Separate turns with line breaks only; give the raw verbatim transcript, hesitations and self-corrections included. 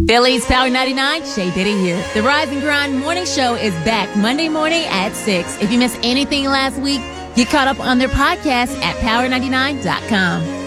Philly's Power ninety-nine, Shay Diddy here. The Rise and Grind Morning Show is back Monday morning at six. If you missed anything last week, get caught up on their podcast at power ninety-nine dot com.